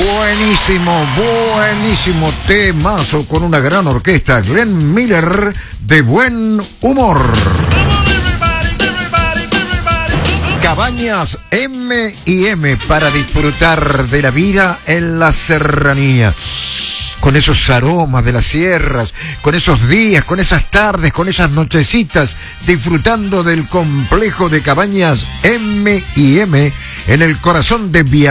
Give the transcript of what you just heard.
Buenísimo temazo con una gran orquesta, Glenn Miller, de buen humor. Cabañas M&M para disfrutar de la vida en la serranía. Con esos aromas de las sierras, con esos días, con esas tardes, con esas nochecitas, disfrutando del complejo de Cabañas M&M en el corazón de Via